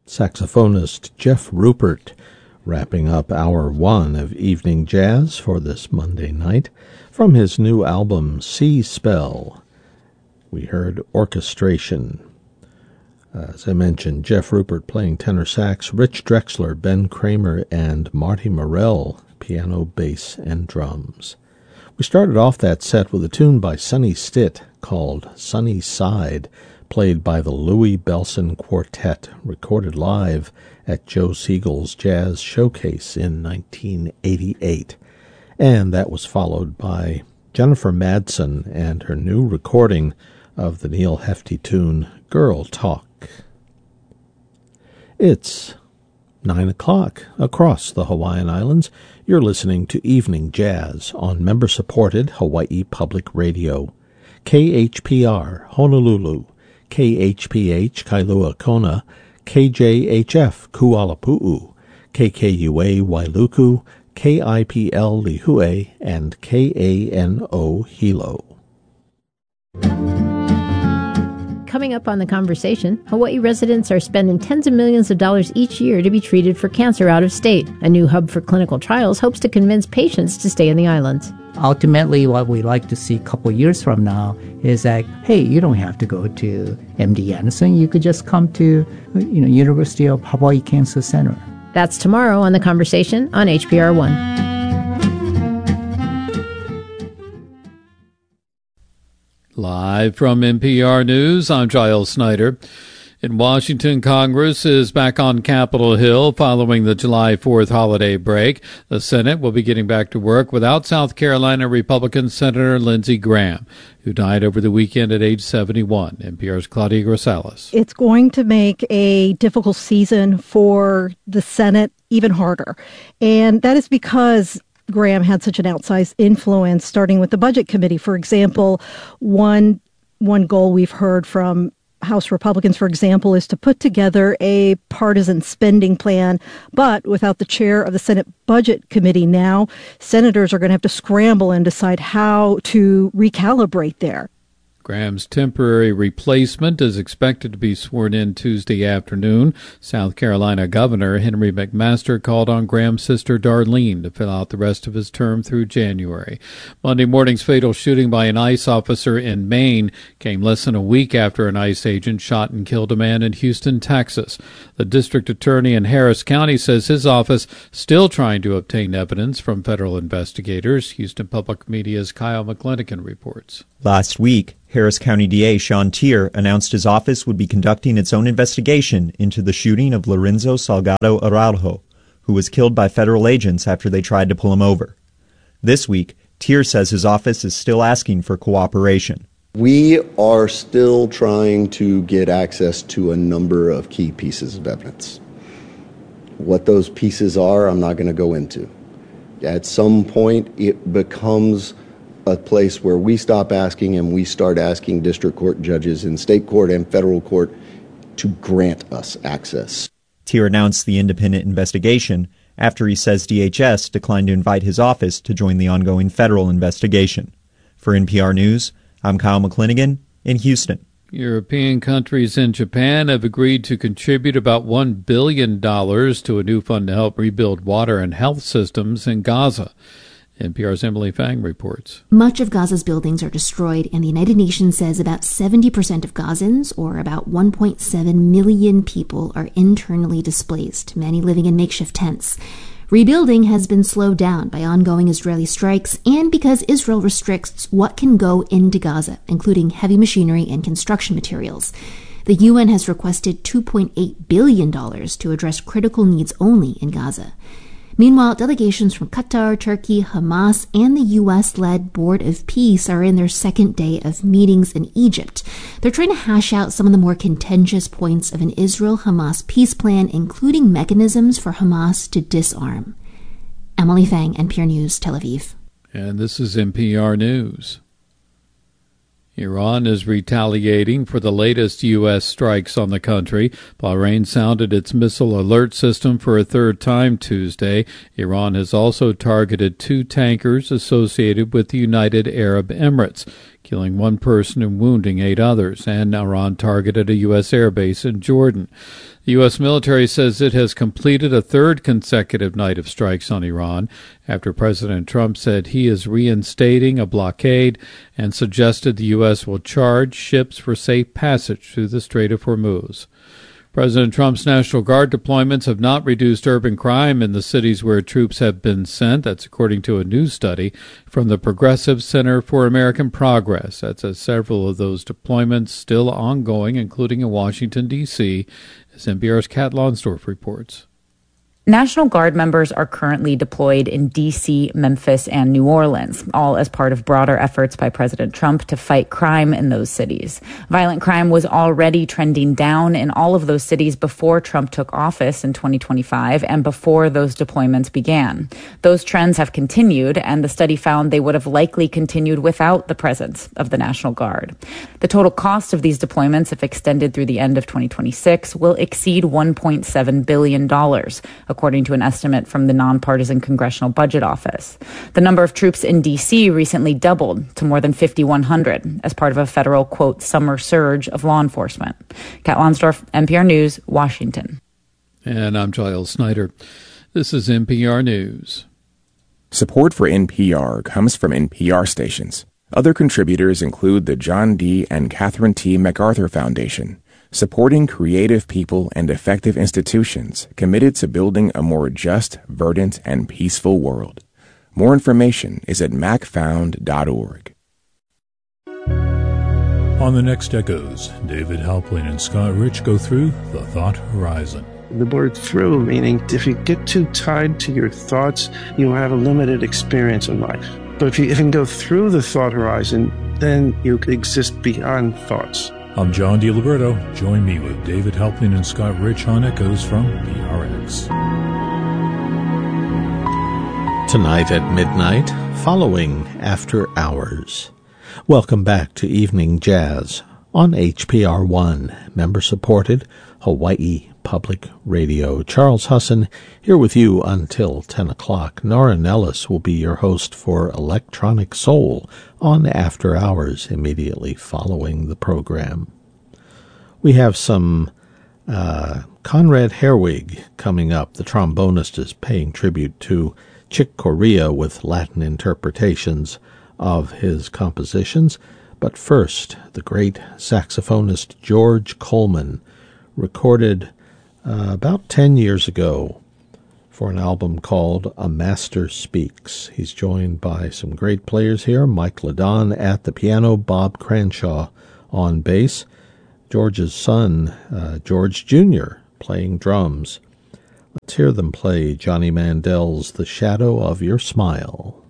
saxophonist Jeff Rupert, wrapping up Hour 1 of Evening Jazz for this Monday night from his new album Sea Spell. We heard Orchestration. As I mentioned, Jeff Rupert playing tenor sax, Rich Drexler, Ben Kramer, and Marty Morell, piano, bass, and drums. We started off that set with a tune by Sonny Stitt called Sunny Side, played by the Louis Bellson Quartet, recorded live at Joe Siegel's Jazz Showcase in 1988. And that was followed by Jennifer Madsen and her new recording of the Neil Hefti tune Girl Talk. It's 9 o'clock across the Hawaiian Islands. You're listening to Evening Jazz on member-supported Hawaii Public Radio. KHPR, Honolulu, KHPH, Kailua Kona, KJHF, Kualapu'u, KKUA, Wailuku, KIPL, Lihue, and KANO, Hilo. Coming up on The Conversation, Hawaii residents are spending tens of millions of dollars each year to be treated for cancer out of state. A new hub for clinical trials hopes to convince patients to stay in the islands. Ultimately, what we like to see a couple years from now is that, hey, you don't have to go to MD Anderson. You could just come to, University of Hawaii Cancer Center. That's tomorrow on The Conversation on HPR 1. Live from NPR News, I'm Giles Snyder. In Washington, Congress is back on Capitol Hill following the July 4th holiday break. The Senate will be getting back to work without South Carolina Republican Senator Lindsey Graham, who died over the weekend at age 71. NPR's Claudia Grisales. It's going to make a difficult season for the Senate even harder. And that is because Graham had such an outsized influence, starting with the Budget Committee. For example, one goal we've heard from House Republicans, for example, is to put together a partisan spending plan, but without the chair of the Senate Budget Committee now, senators are going to have to scramble and decide how to recalibrate there. Graham's temporary replacement is expected to be sworn in Tuesday afternoon. South Carolina Governor Henry McMaster called on Graham's sister Darlene to fill out the rest of his term through January. Monday morning's fatal shooting by an ICE officer in Maine came less than a week after an ICE agent shot and killed a man in Houston, Texas. The district attorney in Harris County says his office still trying to obtain evidence from federal investigators. Houston Public Media's Kyle McClinican reports. Last week, Harris County DA Sean Tier announced his office would be conducting its own investigation into the shooting of Lorenzo Salgado Araujo, who was killed by federal agents after they tried to pull him over. This week, Tier says his office is still asking for cooperation. We are still trying to get access to a number of key pieces of evidence. What those pieces are, I'm not going to go into. At some point, it becomes a place where we stop asking and we start asking district court judges in state court and federal court to grant us access. Tier announced the independent investigation after he says DHS declined to invite his office to join the ongoing federal investigation. For NPR News, I'm Kyle McClinigan in Houston. European countries and Japan have agreed to contribute about $1 billion to a new fund to help rebuild water and health systems in Gaza. NPR's Emily Fang reports. Much of Gaza's buildings are destroyed, and the United Nations says about 70% of Gazans, or about 1.7 million people, are internally displaced, many living in makeshift tents. Rebuilding has been slowed down by ongoing Israeli strikes and because Israel restricts what can go into Gaza, including heavy machinery and construction materials. The UN has requested $2.8 billion to address critical needs only in Gaza. Meanwhile, delegations from Qatar, Turkey, Hamas, and the U.S.-led Board of Peace are in their second day of meetings in Egypt. They're trying to hash out some of the more contentious points of an Israel-Hamas peace plan, including mechanisms for Hamas to disarm. Emily Fang, NPR News, Tel Aviv. And this is NPR News. Iran is retaliating for the latest U.S. strikes on the country. Bahrain sounded its missile alert system for a third time Tuesday. Iran has also targeted 2 tankers associated with the United Arab Emirates. killing one person and wounding 8 others, and Iran targeted a U.S. airbase in Jordan. The U.S. military says it has completed a 3rd consecutive night of strikes on Iran after President Trump said he is reinstating a blockade and suggested the U.S. will charge ships for safe passage through the Strait of Hormuz. President Trump's National Guard deployments have not reduced urban crime in the cities where troops have been sent. That's according to a new study from the Progressive Center for American Progress. That says several of those deployments still ongoing, including in Washington, D.C., as NPR's Kat Lonsdorf reports. National Guard members are currently deployed in D.C., Memphis, and New Orleans, all as part of broader efforts by President Trump to fight crime in those cities. Violent crime was already trending down in all of those cities before Trump took office in 2025 and before those deployments began. Those trends have continued, and the study found they would have likely continued without the presence of the National Guard. The total cost of these deployments, if extended through the end of 2026, will exceed $1.7 billion, according to an estimate from the Nonpartisan Congressional Budget Office. The number of troops in D.C. recently doubled to more than 5,100 as part of a federal, quote, summer surge of law enforcement. Kat Lonsdorf, NPR News, Washington. And I'm Giles Snyder. This is NPR News. Support for NPR comes from NPR stations. Other contributors include the John D. and Catherine T. MacArthur Foundation, supporting creative people and effective institutions committed to building a more just, verdant, and peaceful world. More information is at macfound.org. On the next Echoes, David Halplin and Scott Rich go through the thought horizon. The word through, meaning if you get too tied to your thoughts, you have a limited experience in life. But if you can go through the thought horizon, then you exist beyond thoughts. I'm John DiLiberto. Join me with David Halplin and Scott Rich on Echoes from PRX. Tonight at midnight, following After Hours. Welcome back to Evening Jazz on HPR 1, member-supported Hawaii Public Radio. Charles Husson here with you until 10 o'clock. Nora Nellis will be your host for Electronic Soul on After Hours immediately following the program. We have some Conrad Herwig coming up. The trombonist is paying tribute to Chick Corea with Latin interpretations of his compositions. But first, the great saxophonist George Coleman recorded about 10 years ago for an album called A Master Speaks. He's joined by some great players here, Mike Ladon at the piano, Bob Cranshaw on bass, George's son, George Jr., playing drums. Let's hear them play Johnny Mandel's The Shadow of Your Smile.